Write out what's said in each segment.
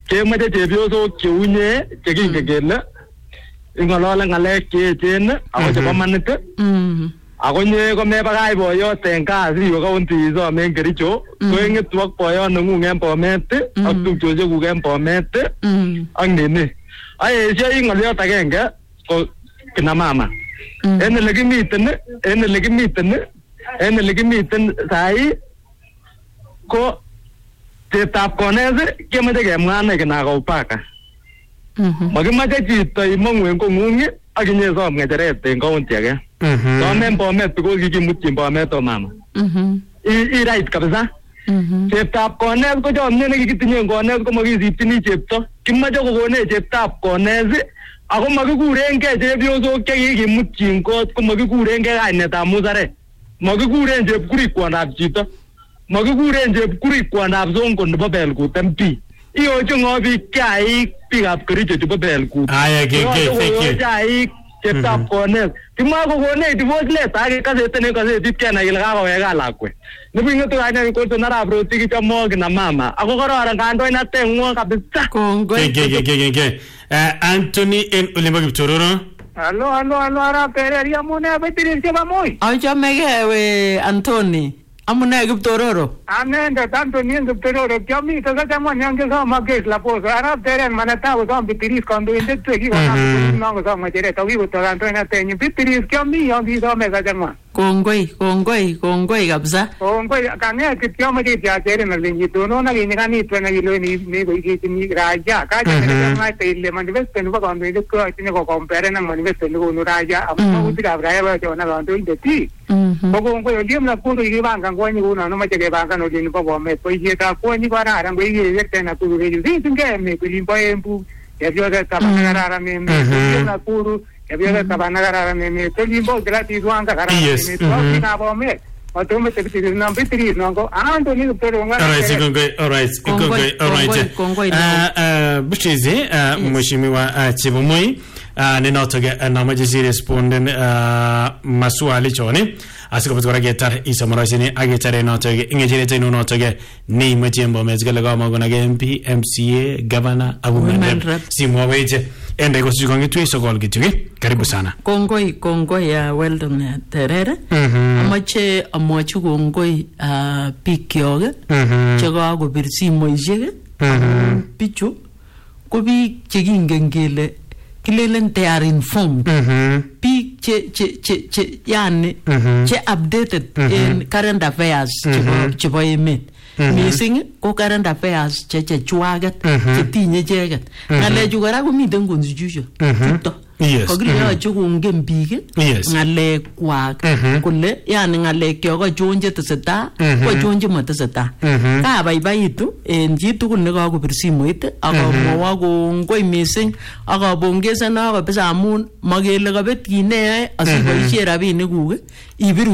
kemoche chepyosok cheunye chekingen kele ingolole ngalek cheechen ako chebo manit ako nye komebakach boyot en kasi iwe county isom en Kericho koeng'etu ak boyot neng'ung en Bomet ak tupchosyekuk en Bomet ak nini aeshoi ng'oliot agenge ko kina mama en ele kimiten sahi ko cheptab kones kemoche kemwa ane kinakaupaka makimache chito imong'u en kong'ung ak inyesom ng'echeret en county age somen Bomet because kikimutyin Bomet o mama irait kabisa cheptab kones ko chomyet nekikitinye en kones ko makisipchini chepto kimache kokonech cheptab kones ako makikurenkei chepyosok chekikimutyin kot ko makikurenkei kainetab musarek makikuren chepkurik kwondab chito makikuren chepkurik kwondab Sonko nebo Belkut MP iyoche ng'o biik chaik biikab Kericho chebo Belkut chaik cheptab kones kimwa kokonech divorce letter ak kaseten en kasetit kenai kele kakoweka lakwet nebing'etu kanyai Colson Arap Rotich kichomok kina mama ako kororon kandoinateng'wong kabisa. Kongoi. Anthony en olimbo Kiptororo. Allo Arap Terer amune betirin chebo moi. Achomegei we Anthony. Amune Kiptororo. Anendet Anthony en Kiptororo kiami kakachamwan yang kesoma kes la posa Arap Terer manata kosom bitiris kandoindet kikonam nongo som ng'echeret akikoto kandoinatenyi bitiris kiami yang kisome kachamwan. Kongoi kabisa. Kongoi kang'et kityo amache tiacherin alenji tonon akinyikanitwe nekiloini mekoikechini Raja kaja nekachamwaite ile manifesto nebo kandoindet koyochine kokomperen ak manifesto nekonu Raja amu makutikab Raja koyochona kandoindet ko kongoi oliem Nakuru kikipangan kwonyi kuno nomoche kepangan olin nebo Bomet boisietab kwonyi kararan koikewekte Nakuru kechu sisingei emet olinbo Embu chepyoset taban nekararan emet oliem Nakuru chepyoset taban nekararan emet olimbo Kiratis Wanga kararan emet wakikab Bomet otomete bitiris non bitiris non ko Anthony Kiptororo. Alright. Bushizi mheshimiwa Chebomoi nenotoke namache siresponden maswali choni asikobit kora ketar isomarasini aketare notoke ng'echeret ino notoke neimache en Bomet kele kamakonake MP MCA governor ak women rep simwaweche ende kosich kong'etwe sokol kityo karibu sana. Kongoi ya Weldon Terere. Amache amwachi kongoi bikyok chekakobir simoishek bichu ko biik chekingen kele kilelen they are informed biik che yani che updated in current affairs chebo emet missing ko current affairs che chwaget chetinye icheket ngalechu kora komiten constitution chuto kokiyoche kongen biik ngalekwak kole yani ngalekyok achon chetesetai ko achon chemotesetai kabaibaitu en chitugul nekakobir simoit akamwowo kongoi missing akapongezana kabisa amun makele kabet kit neyoe asiboisien rabinikuk ibiru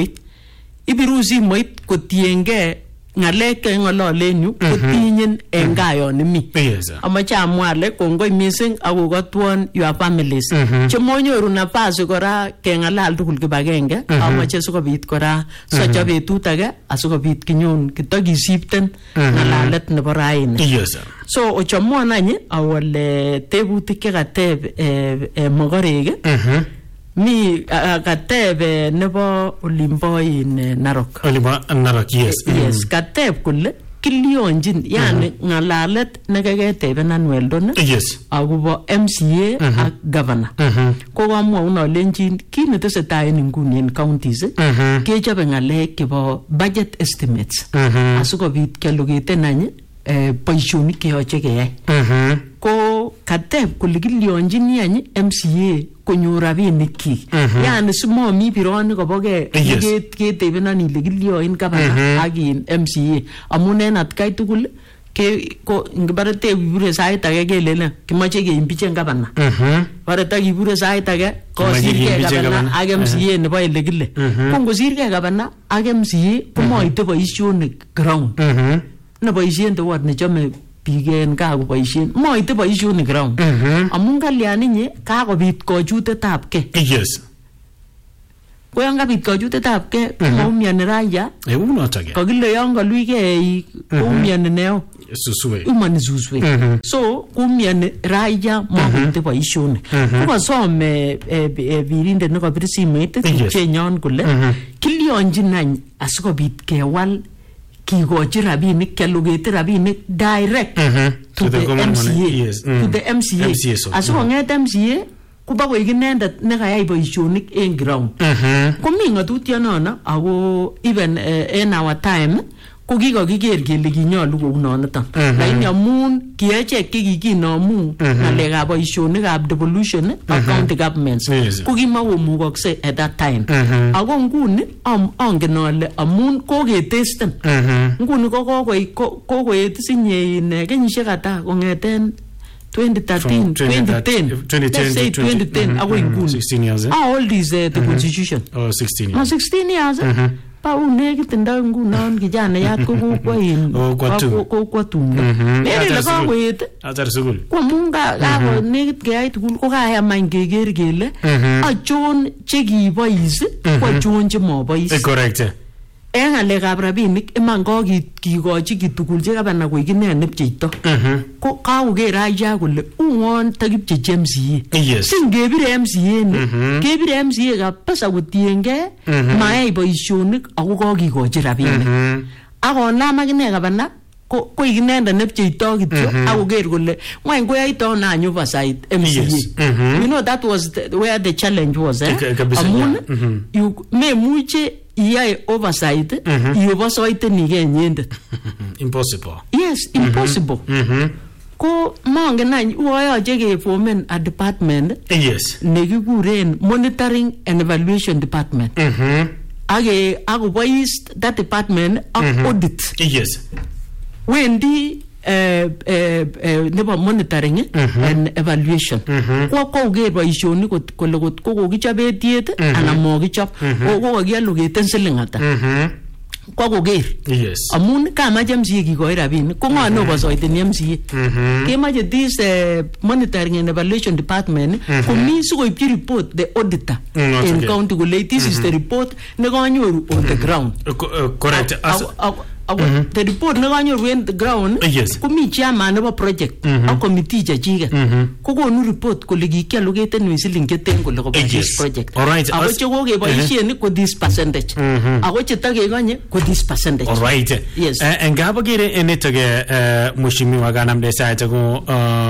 simoit kotiengei ngalek ng'ololen yu kotinyin en gayon imi amache amwa ale kongoi missing akokotwon your families chemonyoru nafasi kora keng'alal tugul kibagenge amache sikobit kora socho betut age asikobit kinyon kitokisipten ng'alalet nebo raini so ochomwon any awole tebutik chekateb mogorek mi kateb nebo olimbo Narok. Yes, kateb kole kilionjin yani ngalalet nekaketeben Weldon akobo MCA ak governor. Ko kamwaun alenjin kit netesetai en nguni en counties kechobe ngalek chebo budget estimates asikobit kiallocaten any boisionik cheyoche keyai. Ko kateb kole kilionjin any MCA konyor rabinikchik yani simomi bironi koboke ketebenon ile kilioin gavana ak in MCA amun en atkai tugul ko ngibare tebure sait age kelele kimoche keimpichen gavana bare takibure sait age kosirgei gavana ak MCA nebo ile kile ko ngosirgei gavana ak MCA komoite boisionik ground ne boisien ward nechome biik en gaa koboisien moite boisionik ground amun kalyan inye kakobit kochutetab ke ko yan kabit kachutetab ke maumiani raia unotok kakile yan kaluige umiani neo suswe umani suswe so umiani raia makoite boisionik ko kasome birindet nekabir simet chenyon kole kilionjin any asikobit kewal kikochi rabinik kialogete rabinik direct to the MCA to the MCA asikong'et MCA kuba koik inendet nekayai boisionik en ground komi ng'atutyonono ako even in our time ko kikokiker kele kinyolu kou noniton lakini amun kiachek kikinomu ng'alekab boisionikab devolution of county governments ko kimakomukokse at that time ako nguni angen ale amun koketesten nguni ko kokoet sinye in kenyisiek ata kong'eten 2010 akoi nguni. 16 years. How old is the constitution? 16 years. 16 years. Pa unekit ndo ngunon kijanayat ko kokwain kokwa tumdo. Meri le kokoet. Atar sukul. Kwa munga kako nekit keyai tugul ko kayamany keker kele achon chekibois ko achon chemobois. Correct. En ng'alekab rabinik iman kikochi kitugul chekabana koik ine nepcheito ko kakoker raia kole ung'on takipchechi MCA singebire MCA ni kebire MCA kabisa kotiengei mayai boisionik ako kakikochi rabinik akonam akine kabana koik inendet nepcheito kityo akoker kole ng'wany koyaito ano any oversight MCA. You know that was where the challenge was amun memuche iyai oversight iyobosoitenige nyendet. Impossible. Yes, impossible. Ko mangen any uyoche keformen a department nekikuren monitoring and evaluation department. Akobois that department ak audit. Wendi nebo monitoring and evaluation ko koker boisionik kole ko kokichobe tiet anan mokichob ko kokiallocaten siling ata ko koker amun kamache MCA kikoi rabinik ko ng'o nobosoiteni MCA kemache this monitoring and evaluation department komi sikoipchi report the auditor in county kole this is the report nekanyoru on the ground. Correct. The report nekanyoru en the ground komi chairman nebo project ak committee chechiket kokonu report kole kikiallocaten siling cheten kole koba this project ako chekokeboisien ko this percentage ako chetakekonye ko this percentage. Alright. Yes. Ngabagere nitoke mheshimiwa kanamde sait ko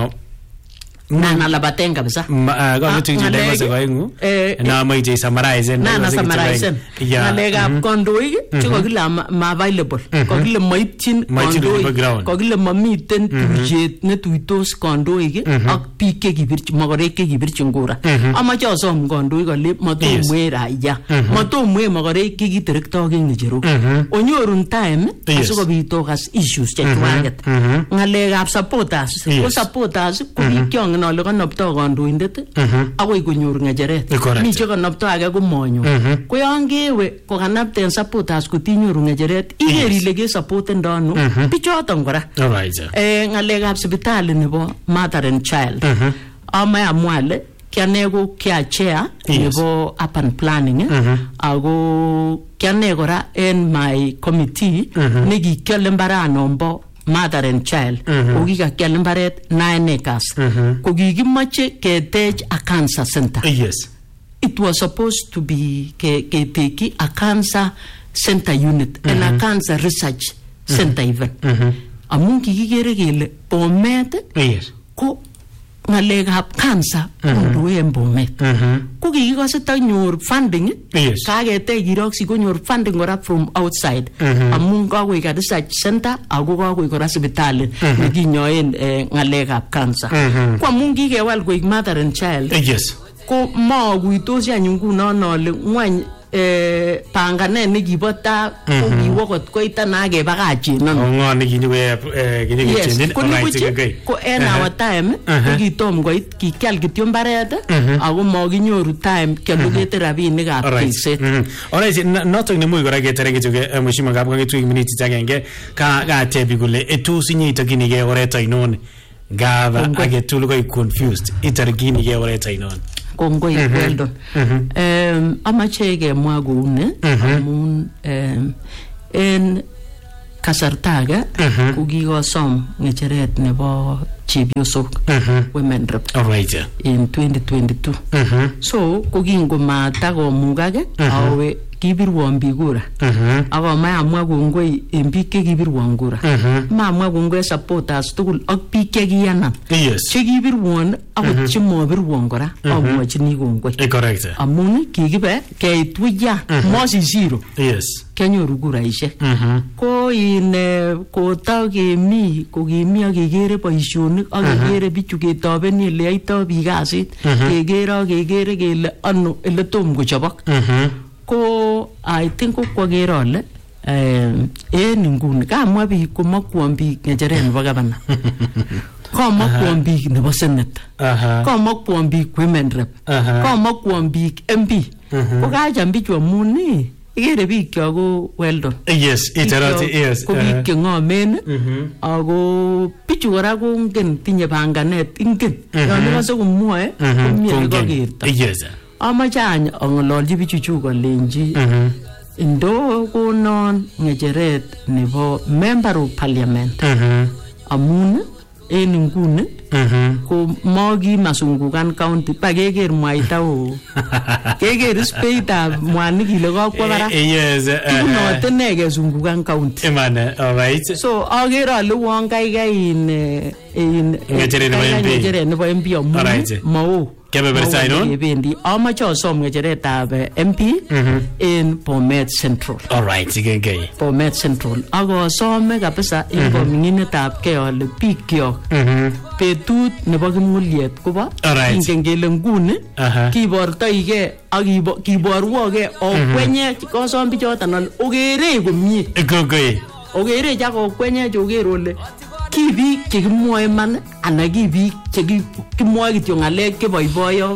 Nana labaten kabisa. Kamutin lego se koingu. Na mai je summarize. Nana summarize. Ngalekab kondoik chekokile ma available. Kokile maityin kondoik. Kokile mamiten tuiyet netuitos kondoik ak biik chekibirchi mokorek chekibirchi ngura. Amache asom kondoik ale matomwe raia. Matomwe mokorek chekiterekto eng ngecherok. Onyorun time asikobit okas issues chechwaget. Ngalekab supporters. Ko supporters ko biik kyongen ale kanopto kandoindet akoi konyor ngecheret. Mi che kanopto age komanyor. Ko yon kewe ko kanapten supporters kotinyoru ngecheret iker ile ke supporten ano bichoton kora. Ngalekab sipitali nebo mother and child. Ama amwale kiane ko kia chair nebo urban planning ako kiane kora en my committee nekikyole mbaranombo mother and child kokikakyal mbaret 9 acres kokikimoche ketech a cancer center. It was supposed to be keteki a cancer center unit and a cancer research center even amun kikikere kele Bomet ko ngalekab cancer kondoen Bomet ko kikikose tanyor funding kaketech kiroksi konyor funding kora from outside amun kakoik research center ako kakoik kora sipitali nekinyoen ngalekab cancer ko amun kikewal koik mother and child ko makuitosi anyun ngunon ale ngwany panganet nekibo ta ko kiwo kot koita na kebakachin ngo nekinyo ko en our time ko kitom koit kikyal kityo mbaret ako makinyoru time kialogete rabinikab tekset. Alright, notok nemuch kora ketere kichoke mheshimiwa kapkong'et wiki minutes agenge ka tebi kole tos inye itokinige oret ainon Gava age tulu ko confused. Itargini ke wala tainon. Kongoi Weldon. Amache kemwa koune amun en kasartage kokikosom ngecheret nebo chepyosok women rep in 2022. So kokingomatakomukake awe kibirwon biik kura. Ako mayamwa kongoi en biik chekibirwon kura. Mamwa kongoi supporters tugul ak biik chekiyanan. Chekibirwon akot chemobirwon kora amwachini kongoi. Amun kikibe keit wiyan mosisiro. Kenyoru kuraishek. Ko in kotakemi kokimi akekere boisionik akekere bichu ketobeni ele yoitoi biik kasit. Kekere kele ano ele tom kochobok. Ko I think kokwaker ale en nguni kamwa biik komakwon biik ngecheret nebo gavana. Komakwon biik nebo senate. Komakwon biik women rep. Komakwon biik MP. Ko kacham bichu amun ikere biik kyok ko Weldon. Yes. Ko biik cheng'omen ako bichu kora kongen tinye panganet ingen. Yon ikose komwoe komie nekokerto. Amache ang'ololchi bichuchu kolenji indo konon ng'echeret nebo member of parliament amun en nguni ko makimasungukan county pa keker mwaita o keker speitab mwanik ile kakwo barak kibunote ne kesungukan county so akere ale won kaikai in ng'echeret nebo MP amun mao kebendi amache asom ng'echeretab MP en Bomet Central. Bomet Central. Ako asome kabisa en koming'inetab kei ale biik kyok betut nebo kimng'uliet kobo ingen kele nguni kibortoigei ak kiborwoge okwenye kosom bichoton ale okere komie. Okere jak okwenye oker ole ki biik chekimwoe man ana ki biik chekimwoe kityo ng'alek cheboiboyo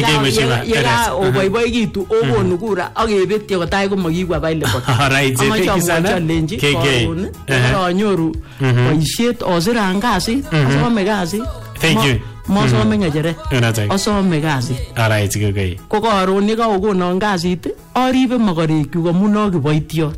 yeka oboiboikitu okonu kura akebetyo kotai komakibwa available. Amache amwochi alenji koron anyoru boisiet osiran kasit asome kasit mosome ng'echeret asome kasit ko koron yekaokonon kasit aribe mokorekyuk amun akiboityo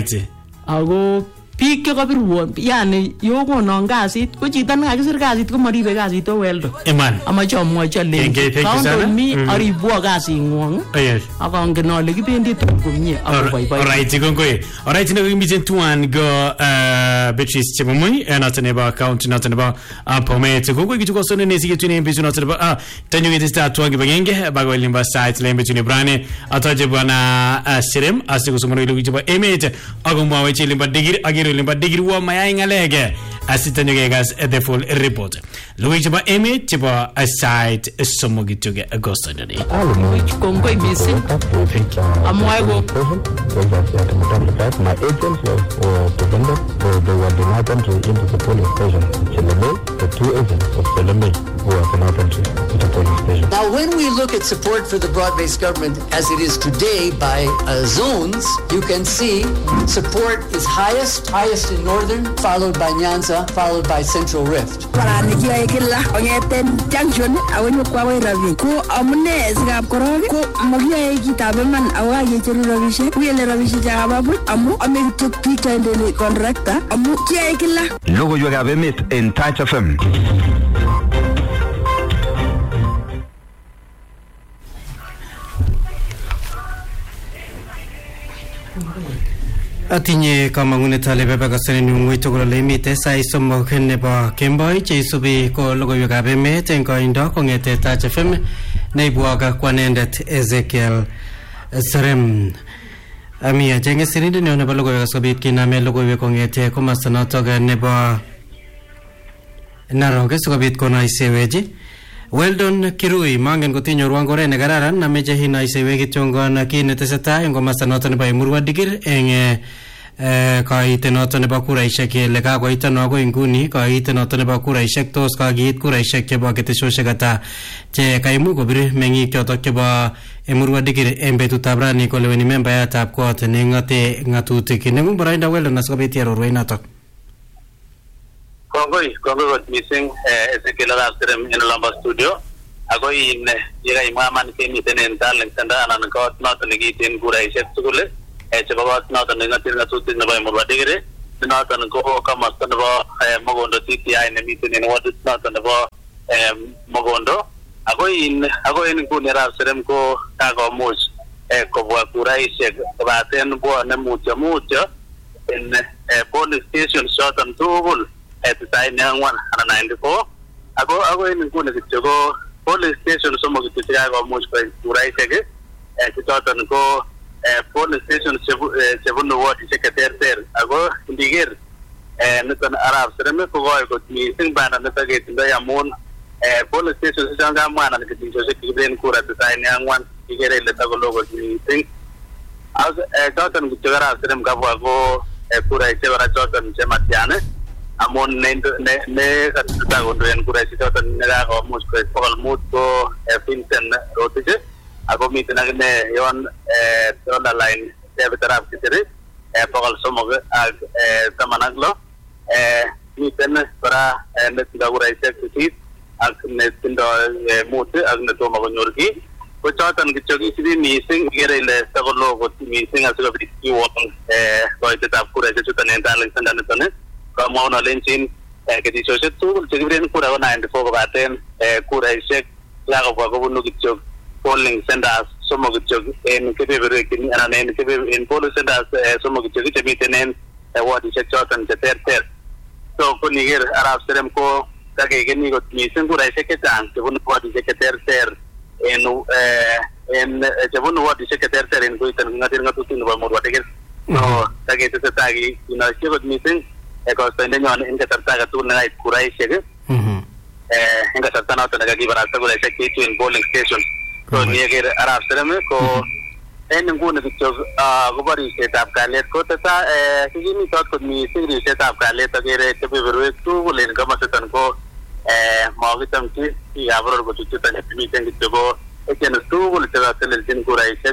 ako biik chekabirwon yani yokonon kasit ko chito nekakisir kasit komaribe kasit o Weldon. Amache amwochi alenji count on me aribwo kasing'wong ak angen ale kibendi tugul komie ako boiboi. Alright nekakimiten tuan go Beatrice Chebomoi noton nebo county noton nebo Bomet kongoi kitu kosone nesiketune en bisu noton nebo tanyoketesta tuan kibagenge bago limba site lembe tune brane ataje bwana Serem asikusomono ilugi chebo emet akomwaweche limba digir agir limba digir wa mayai ngalege asitanyokegas the full report lugi chebo emet chebo site somogituge agostoni kongoi missing amwae go my agents were prevented, they were denied entry into the polling station in Cheleme. The two agents of Cheleme who were denied entry into the polling station. Now, when we look at support for the broad-based government as it is today by zones, you can see support is highest in northern, followed by Nyanza, followed by Central Rift. Logoiwekab emet en Touch FM. Atinye kamang'unet ale bebekaseni ng'ui tugul ole imite sait somok nebo kemboi cheisubi ko logoiwekab emet en koindo kong'ete Touch FM neibwok kwanendet Ezekiel Serem. Ami achenge sirindet neo nebo logoiwek asikobit kiname logoiwek kong'ete komosta notok nebo Narok sikobit konoisewechi Weldon Kirui mangen kotinyorwan koret nekararan nameche hinoisewe kityongon kit netesetai eng komosta notok nebo Emurua Dikir eng kaite notok nebo kuraishek kele kakoit ano akoi nguni kaite notok nebo kuraishek tos kakiit kuraishek chebo keteshosiek ata che kaimuch kobir meng'ik chotok chebo Emurua Dikir eng betutab rani koleweni membayatab kot neng'ate ng'atutik neng'ung boroindo Weldon asikobit iarorwech notok. Ko Kongoi kot missing Ezekiel Arapserem in Lamba studio. Agoi in yega imaman kemiten en Darling Center anan kot noton nekiiten kuraishek tugul chebo kot noton nengatil ngatutik nebo Murwadigiri noton ko komosta nebo Mogondo TTI nemiten en wadit noton nebo Mogondo. Agoi in nguni Arapserem ko kakomuch kobwa kuraishek kobaten bwone mutyo en police stations choton tugul tisaini angwan anan 94 ako en nguni kityo ko police station somok kityo chekakomuch koit kuraishek choton ko police stations chebunu wardishek cheterter ako ndiker niton Arapserem ko koi kot missing banda nito ketindoi amun police stations chon kamwa anan ketishosiek chekibiren kura tisaini angwan ikere ile takoloo kot missing ak choton kityo Arapserem kabwa ko kuraishek kora choton chematian amun ne katita kondoen kuraishek choton nekakomuch koit 500 ko Vincent Rotich ako miten akine yon dollar line David Arap Kiteri 300 ak 16 miten kora netindo kuraishek 8 ak netindo 5 ak netomo konyor ki ko choton kityo kisibi missing ikere ile takoloo kot missing asikobit kiwon koitetab kuraishek chuton en Darling Center niton kamwaun alenjin ketishosiek tugul chekibiren kura ko 94 kobaten kuraishek kakobwa kobunu kityo polling centers somok kityo en kebeberwek anan en polling centers somok kityo chemiten en wardishek choton cheterter. So ko niker Arapserem ko kakekeni kot missing kuraishek chechang chebunu wardishek cheterter en chebunu wardishek cheterter en koiton ngatil ngatutik nebo Murwadigiri. So kaketesetai kinoisie kot missing kostoindenyon en kasarta agetugul nekait kuraishek en kasarta noton nekakibarasta kuraishek cheitu en polling station. So nieker Arapserem ko en nguni kityo kobo ripsetab kalyet ko teta kikimitot kot missing ripsetab kalyet akere kebeberwek tugul en komositon ko makichomchi biikab boror kochuchuton chemiten kityo ko HNS tugul chekatelelchin kuraishek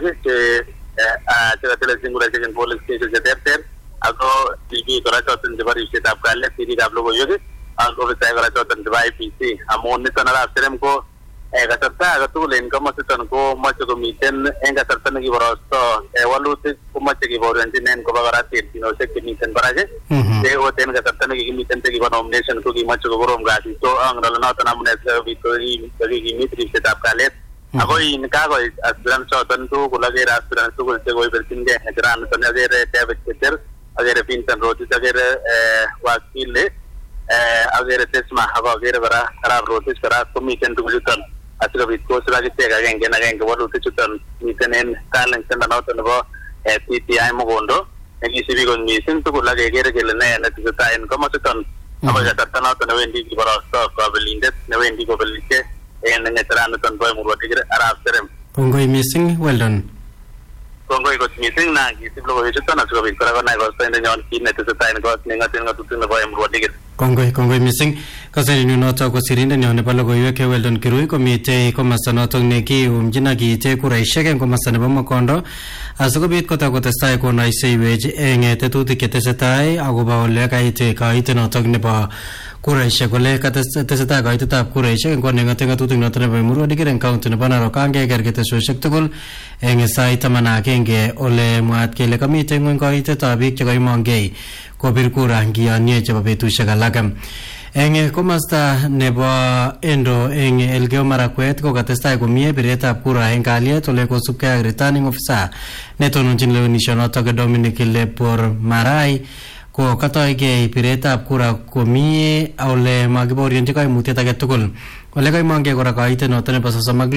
chekatelelchin kuraishek en polling station cheterter ako biik kora choton chebo ripsetab kalyet biikab logoiwek ak ofisaek kora choton chebo IPC amun niton Arapserem ko kasarta agetugul en komositon ko moche komiten en kasarta nekiborosto walutik komoche kibaorionjin en koba kora terchinosiek chemiten barak ot en kasarta nekikimiten chekibo nomination ko kimoche kokorom kasit so angen ale noton amune sikobit kokikimit ripsetab kalyet ako in kakoit aspirants choton tugul akere aspirants tugul chekoiberchingei ng'echeraniton akere David Keter akere Vincent Rotich akere Wakili akere Tesma ak akere kora Arap Rotich kora komiten tuguchuton asikobit kosib akichek agenge walutik chuton miten en Darling Center noton nebo TTI Mogondo nekisibi kot missing tugul ak kekere kele ne netesetai en komositon akoi kasarta noton newendi kiborosto kabelindet newendi kobelishe en ng'echeraniton bo Murwadigiri Arapserem. Kongoi missing, well done. Kongoi kot missing na kisib logoiwechuton asikobit kora konai kostoindenyon kit netesetai en kot nengatil ngatutik nebo Murwadigiri. Kongoi missing. Kasarinu noto ko sirindenyo nebo logoiwek Weldon Kirui komitei komasta notok nekiyumchin ak kiite kuraishek eng komasta nebo Mogondo asikobit kotakotestai konoiseiwech eng tetutik chetesetai akobo ole kaite kaite notok nebo kuraishek ole tesetai kaitetab kuraishek eng konengatil ngatutik notok nebo Murwadigiri eng county nebo Narok angeker ketesosiek tugul eng sait 11 ole mwaat kele kamitei ngweny kaitetab biik chekaimongei kobir kura ngiyonye chebo betusiek alak. Eng komasta nebo Endo eng Elgeyo Marakwet ko katestai komie biretab kura eng kalyet ole kosubkei ak returning officer netononjin lewenishonotok Dominic Lepor Marai ko katoigei biretab kura komie ole makibaorionji kaimutiet age tugul. Ole kaimongei kora kaitet noto nebo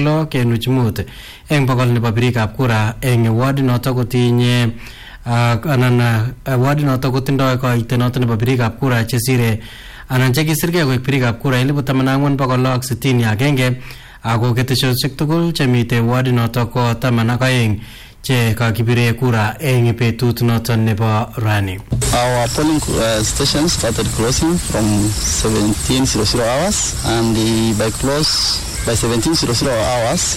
36.5 eng 100 nebo birikab kura eng ward noto kotinye anan ward noto kotindoi kaitet noto nebo birikab kura chesire anan chekisirgei koek birikab kura 14,661 ako keteshosiek tugul chemitei ward noto ko 12 che kakibire kura eng betut noto nebo rani. Our polling stations started closing from 17:00 hours and by 17:00 hours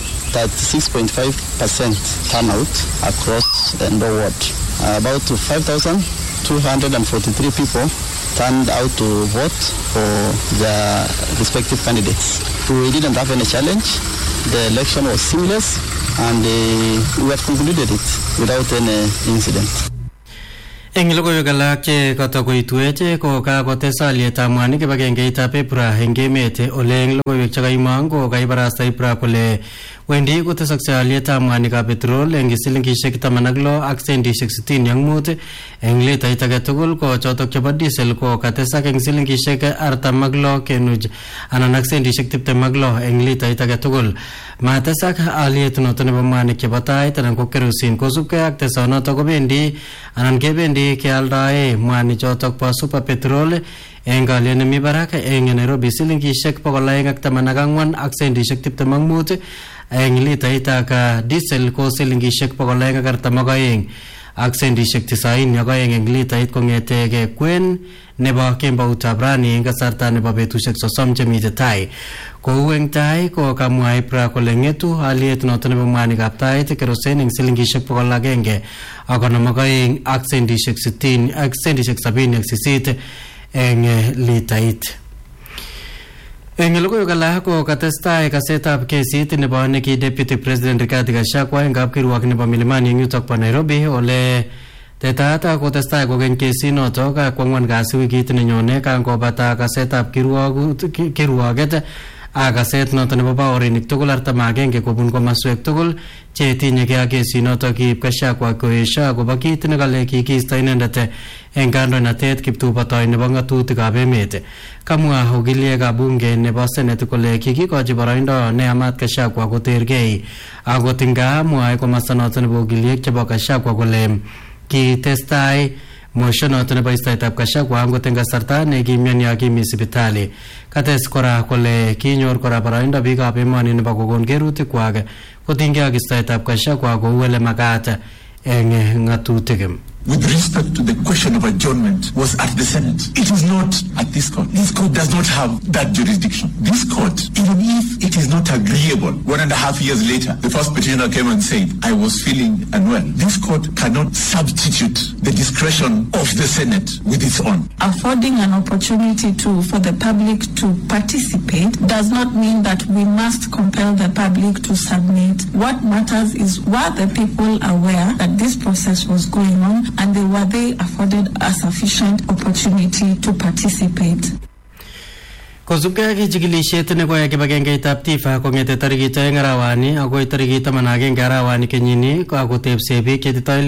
36.5% turnout across the Endo ward. About 5,243 people turned out to vote for their respective candidates. We didn't have any challenge. The election was seamless, and we have concluded it without any incident. Eng logoiwek alak che katakoituech ko kakotes alyetab mwanik kibagengeitab EPRA eng emet ole eng logoiwek chekaimong ko kaibarasta EPRA kole wendi kotesakse alyetab mwanikab petrol eng silingishek 16 ak sentishek 65 eng litait age tugul ko chotok chebo diesel ko katesak eng silingishek 46 kenuch anan ak sentishek 26 eng litait age tugul. Matesak alyet noto nebo mwanik chebo tait anan ko kerosene kosubkei ak tesonoto kobendi anan kebendi kealdae mwanik chotok po super petrol eng alyet nemi barak eng Nairobi silingishek 214 ak sentishek 25 eng litait ak diesel ko silingishek 242 ak sentishek 92 eng litait kongetege kwen nebo kemboutab rani eng kasarta nebo betushek 30 chemite tai. Kou eng tai ko kamwa EPRA kole ngetu alyet noto nebo mwanikab tait kerosene eng silingishek 100 ak 52 ak sentishek 60 ak sentishek 78 eng litait. Eng logoiwek alak ko katestai kasetab kesit nebo neki Deputy President Rigathi Gachagua eng kapkirwok nebo Milimani eng yutok po Nairobi ole tetata kotestai kokeny kesinotok ak kwangwan kasi wikit nenyone kangobata kasetab kirwoket ak kaset noto nebo baorinik tugul 41 kobun komaswek tugul che tinyegei ak kesinotok kiib Gachagua koesho akobo kit nekale kikiisto inendet eng kandoinatet kiptubotoi nebo ng'atutikab emet. Kamwa ogiliekab bunge nebo Senate kole kikikochi boroindo neyamat Gachagua kotergei akot nga mwae komasta noto nebo ogiliek chebo Gachagua kole kitestai motion noto nebo istoetab Gachagua angot eng kasarta nekimiani akimi sipitali. Kates kora kole kinyor kora boroindo biikab emoni nebo kokon kerutikwak kotinygei ak istoetab Gachagua kou ole makat eng ng'atutik. With respect to the question of adjournment was at the Senate. It is not at this court. This court does not have that jurisdiction. This court, even if it is not agreeable, 1.5 years later, the first petitioner came and said, I was feeling unwell. This court cannot substitute the discretion of the Senate with its own. Affording an opportunity for the public to participate does not mean that we must compel the public to submit. What matters is, were the people aware that this process was going on, and were they afforded a sufficient opportunity to participate? Kosubkei ak chikilishet nekoyai kibagengeitab TIFA kong'ete tarikit 2 arawani akoi tarikit 11 arawani kenyini akotebse biik chetitoi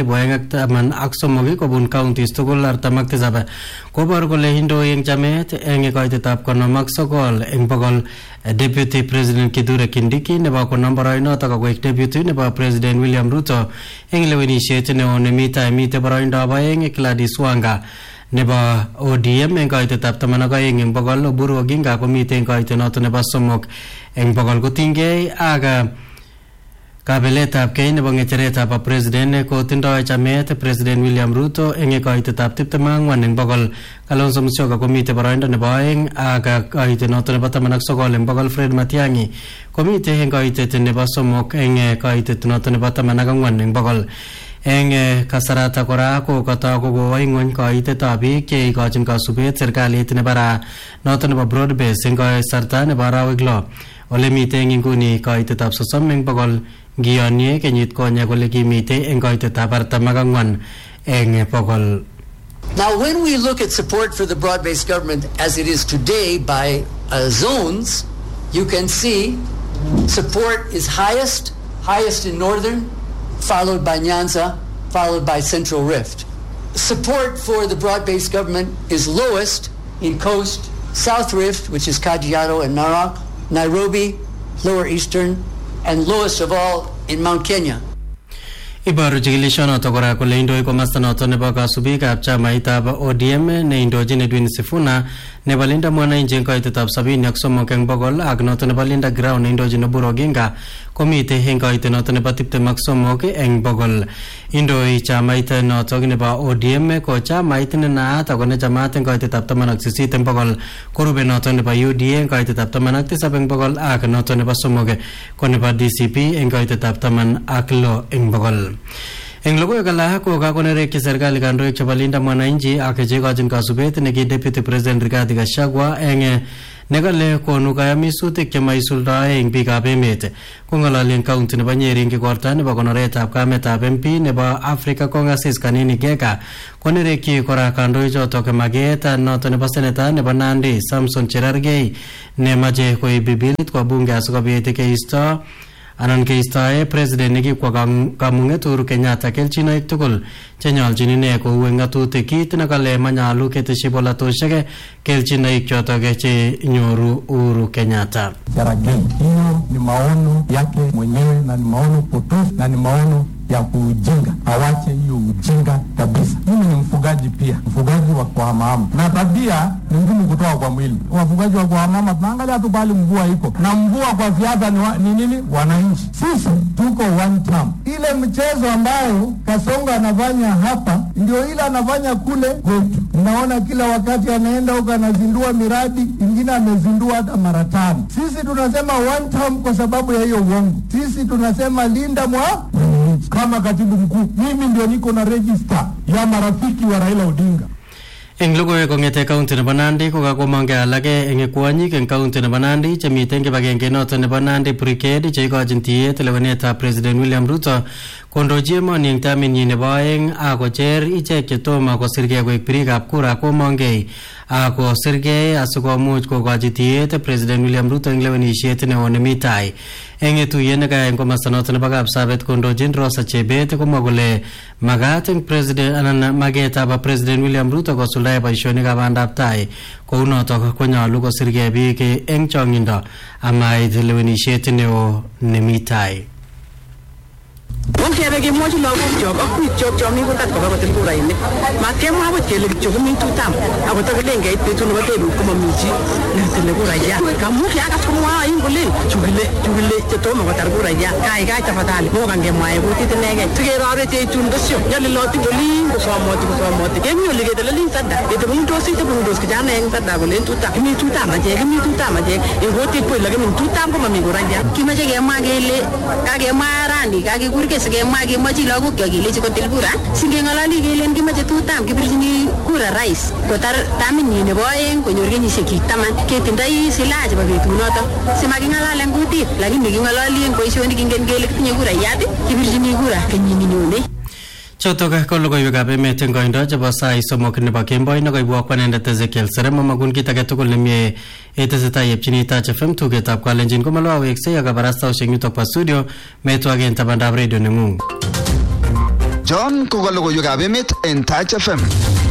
213 kobun counties tugul 47 kobor kole indoi eng chamet eng koitetab 59 eng bogol. Deputy President Kithure Kindiki nebo konom boroinotok akoek deputy nebo President William Ruto eng lewenishet neo nemi tai mite boroindob 2 Gladys Wanga nebo ODM eng koitetab 12 eng bogol. Oburu Oginga komite eng koitet noto nebo 3 eng bogol kotinygei ak kabeletab kei nebo ng'echeretab president kotindoi chamet President William Ruto eng koitetab 24 eng bogol. Kalonzo Musyoka komite boroindo nebo 2 ak koitet noto nebo 19 eng bogol. Fred Matiang'i komite eng koitet nebo 3 eng koitet noto nebo 14 eng bogol. Eng kasarata kora ko katako kowo ing'ony koitetab biik che ikochin kasubet serikalit nebara noto nebo broad base eng kasarta nebo arawek 6 ole mite eng inguni koitetab 30 eng bogol ngiyonye kenyit konye kole kimite eng koitetab 44 eng bogol. Now, when we look at support for the broad-based government as it is today by zones, you can see support is highest in northern, followed by Nyanza, followed by Central Rift. Support for the broad-based government is lowest in Coast, South Rift, which is Kajiado and Narok, Nairobi, Lower Eastern, and lowest of all in Mount Kenya. Ibaru chikilishonoto kora kole indoi komasta noto nebo kasubikab chamaitab ODM ne indochin Edwin Sifuna nebo Linda Mwananchi eng koitetab 73 eng bogol ak noto nebo Linda Ground ne indochin Oburu Oginga komite eng koitet noto nebo 23 eng bogol. Indoi chamait noto nebo ODM ko chamait ne naat ako ne chamat eng koitetab 18 eng bogol. Korube noto nebo UDA eng koitetab 17 eng bogol ak noto nebo 3 ko nebo DCP eng koitetab 16 eng bogol. Eng logoiwek alak ko kakonerekyi serikali kandoik chebo Linda Mwananchi ak chekochin kasubet neki Deputy President Rigathi Gachagua eng nekale konu kayamisutik chemaisuldae eng biikab emet. Kong'ololi eng county nebo Nyeri eng igorta nebo konoretab kametab MP nebo Africa Congresses Kanini Geka konerekyi kora kandoichotok maget noto nebo seneta nebo Nandi Samson Cherargei nemache koib bilit kwa bunge asikobit keisto anan keistoe president nekikwa kamung'et Uhuru Kenyatta kelchinoik tugul chenyolchin ine kou eng ng'atutik, kit nekale manyalu keteshi polatosiek kelchinoik chotok che nyoru Uhuru Kenyatta. Cherargei, hiyo ni maono yake mwenyewe na ni maono potofu na ni maono ya kuujinga. Awache hiyo ujinga kabisa. Mimi ni mfugaji pia, mfugaji wa kuhamahama, na tabia ni ngumu kutoka kwa mwili. Wafugaji wa kuhamahama tunaangalia tu pale mvua iko, na mvua kwa siasa ni nini? Wananchi. Sisi tuko one term. Ile mchezo ambayo Kasongo anafanya hapa ndio ile anafanya kule kwetu. Mnaona kila wakati anaenda huko anazindua miradi, ingine amezindua hata mara 5. Sisi tunasema one term kwa sababu ya hiyo uongo. Sisi tunasema Linda Mwananchi. Kama katibu mkuu, mimi ndio niko na register ya marafiki wa Raila Odinga. Eng logoiwek kong'ete county nebo Nandi kokakomong'e alake eng kwonyik eng county nebo Nandi chemiten kibagenge noto nebo Nandi Brigade cheikochin tiet lewenetab President William Ruto kondochi emoni eng taminyi nebo aeng akocher ichek chetomo kosirgei koek birikab kura komong'ei akosirgei asikomuch kokochi tiet President William Ruto eng lewenisiet neo nemi tai. Eng tuyet nekayai eng komasta noto nebo Kapsabet kondochin Rosa Chebet komwa kole magat eng president anan magetab President William Ruto kosuldae boisionikab bandab tai kounotok konyolu kosirgei biik eng chong'indo amait lewenisiet neo nemi tai. Ongebe kemwochi lagokchok ak biikchok chomi kurgat koba kotil kurainik. Makemwa akot kele kityo komi tutam ako takelen keit betut nebo tebut komami chi netile kurayat. Kamu kiakas komwoin kolen chukile chetomo kotar kurayat. Kaikai tafadhali mokan kemwae kutit inegei. Sikerore cheitun besyo nyolilotin olin kosomoti. Kemi ole ketelelin sadda. Ketebundos kijana eng sadda kolen tutam. Kimi tutam achek. Eng kutit koi lakini tutam komami kurayat. Kimache kemwa kele kakemwa rani kakekurke sikemwa kemochi lagok kyok kelechi kotil kura singeng'ololi kelen kimache tutam kibirchini kura rais kotar taminyi nebo aeng konyor kenyisiek 10 ketindoi silaha chebo betunoto simaking'alalen kutit lakini king'ololi eng boisionik ingen kele kitinye kurayat kibirchini kura kenyini nyone. Chotok ko logoiwekab emet eng koindo chebo sait 3 nebo kemboi nekoibwok anendet Ezekiel Serem amakun kit age tugul nemie etesetai yepchini Touch FM tugetab Kalenjin komalwa weksei ak kabarastaosiek yutok bo studio metwaken tabandab radio neng'ung. John ko logoiwekab emet en Touch FM.